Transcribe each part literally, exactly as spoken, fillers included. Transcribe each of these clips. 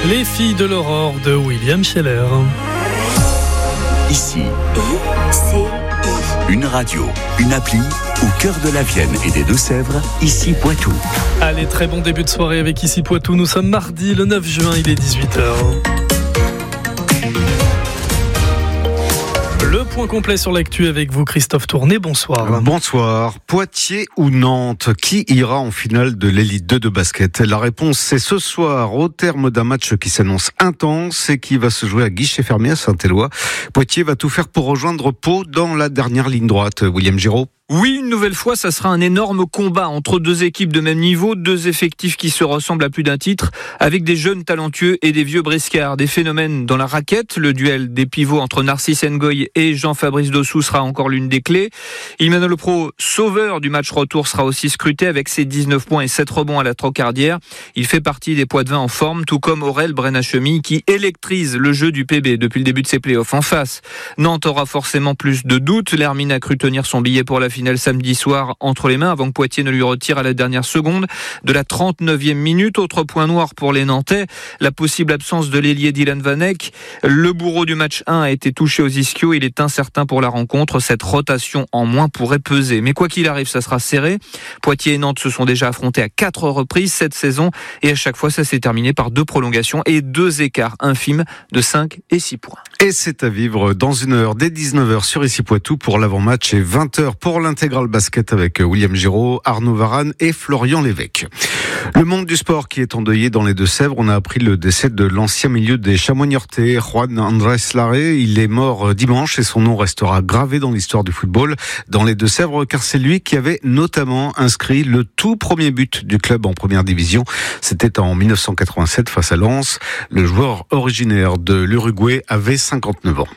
Les filles de l'aurore de William Scheller. Ici, une radio, une appli au cœur de la Vienne et des Deux-Sèvres, ici Poitou. Allez, très bon début de soirée avec Ici Poitou. Nous sommes mardi le neuf juin, il est dix-huit heures. Le point complet sur l'actu avec vous, Christophe Tourné. Bonsoir. Bonsoir. Poitiers ou Nantes, qui ira en finale de l'élite deux de basket? La réponse, c'est ce soir, au terme d'un match qui s'annonce intense et qui va se jouer à guichet fermé à Saint-Éloi. Poitiers va tout faire pour rejoindre Pau dans la dernière ligne droite. William Giraud. Oui, une nouvelle fois, ça sera un énorme combat entre deux équipes de même niveau, deux effectifs qui se ressemblent à plus d'un titre, avec des jeunes talentueux et des vieux briscards. Des phénomènes dans la raquette, le duel des pivots entre Narcisse Ngoy et Jean-Fabrice Dossou sera encore l'une des clés. Ilman Lepro, sauveur du match retour, sera aussi scruté avec ses dix-neuf points et sept rebonds à la trocardière. Il fait partie des Poitevins en forme, tout comme Aurel Brenachemi qui électrise le jeu du P B depuis le début de ses playoffs. En face, Nantes aura forcément plus de doutes. L'Hermine a cru tenir son billet pour la finale samedi soir entre les mains avant que Poitiers ne lui retire à la dernière seconde de la trente-neuvième minute. Autre point noir pour les Nantais, la possible absence de l'ailier Dylan Van Eyck. Le bourreau du match un a été touché aux ischios. Il est incertain pour la rencontre. Cette rotation en moins pourrait peser. Mais quoi qu'il arrive, ça sera serré. Poitiers et Nantes se sont déjà affrontés à quatre reprises cette saison et à chaque fois, ça s'est terminé par deux prolongations et deux écarts infimes de cinq et six points. Et c'est à vivre dans une heure, dès dix-neuf heures sur Ici Poitou pour l'avant-match et vingt heures pour l'intégral basket avec William Giraud, Arnaud Varane et Florian Lévesque. Le monde du sport qui est endeuillé dans les Deux-Sèvres, on a appris le décès de l'ancien milieu des Chamois-Niortais, Juan Andrés Larrey. Il est mort dimanche et son nom restera gravé dans l'histoire du football dans les Deux-Sèvres car c'est lui qui avait notamment inscrit le tout premier but du club en première division. C'était en mille neuf cent quatre-vingt-sept face à Lens. Le joueur originaire de l'Uruguay avait cinquante-neuf ans.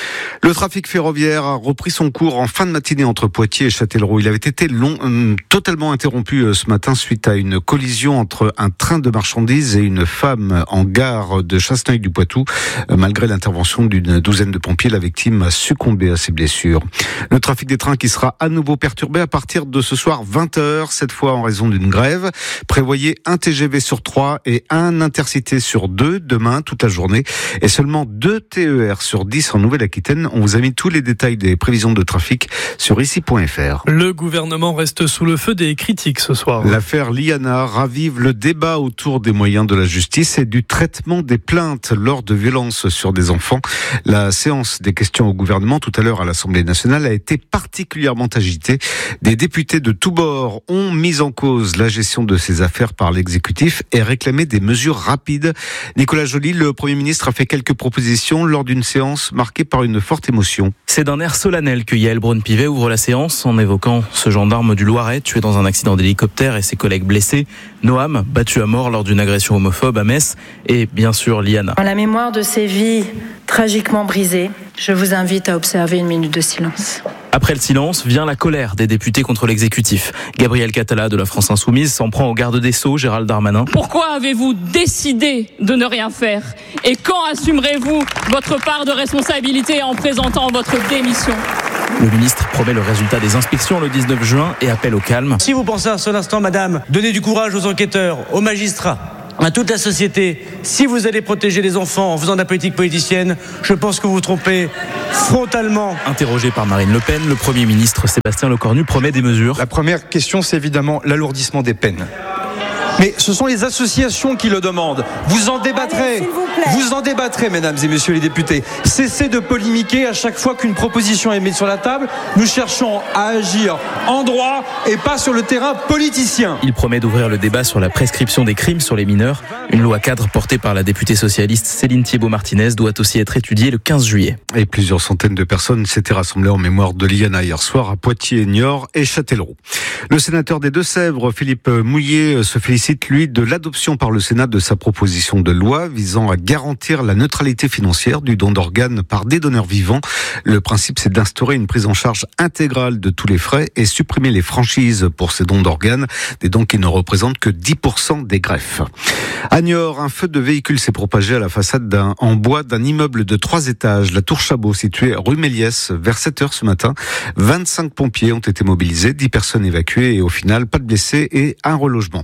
Le trafic ferroviaire a repris son cours en fin de matinée entre Poitiers et Châtellerault. Il avait été long, euh, totalement interrompu euh, ce matin suite à une collision entre un train de marchandises et une femme en gare de Chasseneuil-du-Poitou. Euh, malgré l'intervention d'une douzaine de pompiers, la victime a succombé à ses blessures. Le trafic des trains qui sera à nouveau perturbé à partir de ce soir vingt heures, cette fois en raison d'une grève. Prévoyez un T G V sur trois et un Intercité sur deux demain toute la journée et seulement deux T E R sur dix en Nouvelle-Aquitaine. On vous a mis tous les détails des prévisions de trafic sur ici point f r. Le gouvernement reste sous le feu des critiques ce soir. L'affaire Liana ravive le débat autour des moyens de la justice et du traitement des plaintes lors de violences sur des enfants. La séance des questions au gouvernement tout à l'heure à l'Assemblée nationale a été particulièrement agitée. Des députés de tous bords ont mis en cause la gestion de ces affaires par l'exécutif et réclamé des mesures rapides. Nicolas Joly, le Premier ministre, a fait quelques propositions lors d'une séance marquée par une forte émotion. C'est d'un air solennel que Yael Braun-Pivet ouvre la séance en évoquant ce gendarme du Loiret tué dans un accident d'hélicoptère et ses collègues blessés, Noam battu à mort lors d'une agression homophobe à Metz et bien sûr Liana. En la mémoire de ces vies tragiquement brisées, je vous invite à observer une minute de silence. Après le silence, vient la colère des députés contre l'exécutif. Gabriel Catala de la France Insoumise s'en prend au garde des Sceaux, Gérald Darmanin. Pourquoi avez-vous décidé de ne rien faire ? Et quand assumerez-vous votre part de responsabilité en présentant votre démission ? Le ministre promet le résultat des inspections le dix-neuf juin et appelle au calme. Si vous pensez à ce instant, madame, donnez du courage aux enquêteurs, aux magistrats, à toute la société. Si vous allez protéger les enfants en faisant de la politique politicienne, je pense que vous vous trompez frontalement. Interrogé par Marine Le Pen, le Premier ministre Sébastien Lecornu promet des mesures. La première question, c'est évidemment l'alourdissement des peines. Mais ce sont les associations qui le demandent. Vous en débattrez. Allez, vous, vous en débattrez, mesdames et messieurs les députés. Cessez de polémiquer à chaque fois qu'une proposition est mise sur la table. Nous cherchons à agir en droit et pas sur le terrain politicien. Il promet d'ouvrir le débat sur la prescription des crimes sur les mineurs. Une loi cadre portée par la députée socialiste Céline Thiébaut-Martinez doit aussi être étudiée le quinze juillet. Et plusieurs centaines de personnes s'étaient rassemblées en mémoire de Liana hier soir à Poitiers, Niort et Châtellerault. Le sénateur des Deux-Sèvres, Philippe Mouillet, se félicite, lui, de l'adoption par le Sénat de sa proposition de loi visant à garantir la neutralité financière du don d'organes par des donneurs vivants. Le principe, c'est d'instaurer une prise en charge intégrale de tous les frais et supprimer les franchises pour ces dons d'organes, des dons qui ne représentent que dix pour cent des greffes. À Niort, un feu de véhicule s'est propagé à la façade d'un, en bois d'un immeuble de trois étages, la Tour Chabot, située rue Méliès, vers sept heures ce matin. vingt-cinq pompiers ont été mobilisés, dix personnes évacuées et au final, pas de blessés et un relogement. Un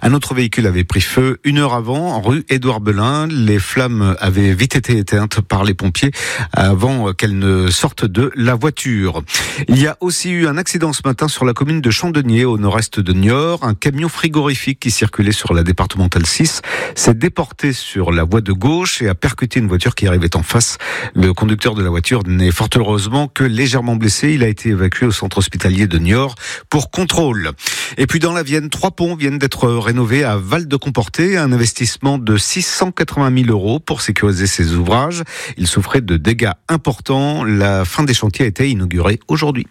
Un autre véhicule avait pris feu une heure avant, rue Édouard Belin. Les flammes avaient vite été éteintes par les pompiers avant qu'elles ne sortent de la voiture. Il y a aussi eu un accident ce matin sur la commune de Chandenier, au nord-est de Niort. Un camion frigorifique qui circulait sur la départementale six s'est déporté sur la voie de gauche et a percuté une voiture qui arrivait en face. Le conducteur de la voiture n'est fort heureusement que légèrement blessé. Il a été évacué au centre hospitalier de Niort pour contrôle. Et puis dans la Vienne, trois ponts viennent d'être rénovés à Val-de-Comporté. Un investissement de six cent quatre-vingt mille euros pour sécuriser ces ouvrages. Ils souffraient de dégâts importants. La fin des chantiers a été inaugurée aujourd'hui.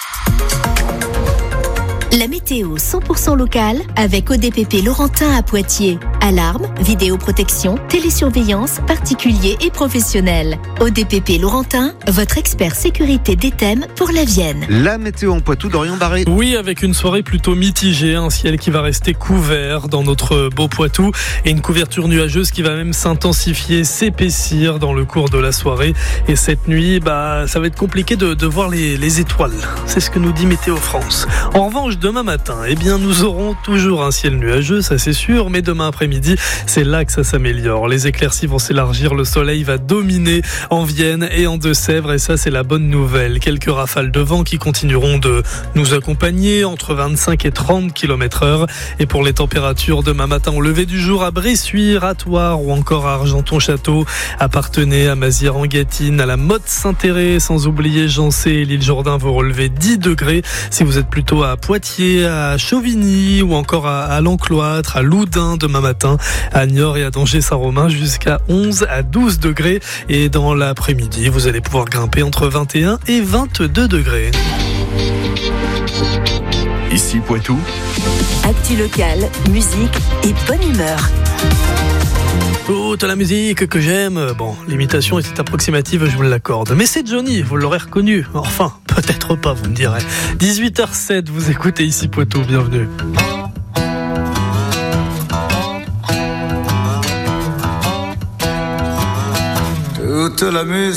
La météo cent pour cent locale avec O D P P Laurentin à Poitiers. Alarme, vidéoprotection, télésurveillance, particuliers et professionnels. O D P P Laurentin, votre expert sécurité des thèmes pour la Vienne. La météo en Poitou, Dorian Barré. Oui, avec une soirée plutôt mitigée, un ciel qui va rester couvert dans notre beau Poitou et une couverture nuageuse qui va même s'intensifier, s'épaissir dans le cours de la soirée. Et cette nuit, bah, ça va être compliqué de, de voir les, les étoiles. C'est ce que nous dit Météo France. En revanche, demain matin, eh bien, nous aurons toujours un ciel nuageux, ça c'est sûr, mais demain après-midi, c'est là que ça s'améliore. Les éclaircies vont s'élargir, le soleil va dominer en Vienne et en Deux-Sèvres, et ça c'est la bonne nouvelle. Quelques rafales de vent qui continueront de nous accompagner entre vingt-cinq et trente kilomètres heure. Et pour les températures, demain matin au lever du jour à Bressuire, à Thouars ou encore à Argenton-Château, à Parthenay, à Mazières-en-Gâtine, à la Motte-Saint-Thérèse, sans oublier Jancé et l'île Jourdain, vous relevez dix degrés. Si vous êtes plutôt à Poitiers, à Chauvigny ou encore à, à l'Encloître, à Loudun demain matin, à Niort et à Danger-Saint-Romain jusqu'à onze à douze degrés. Et dans l'après-midi, vous allez pouvoir grimper entre vingt et un et vingt-deux degrés. Ici Poitou. Actu locale, musique et bonne humeur. Toute la musique que j'aime, bon, l'imitation était approximative, je vous l'accorde. Mais c'est Johnny, vous l'aurez reconnu. Enfin, peut-être pas, vous me direz. dix-huit heures sept, vous écoutez Ici Poitou, bienvenue. Toute la musique.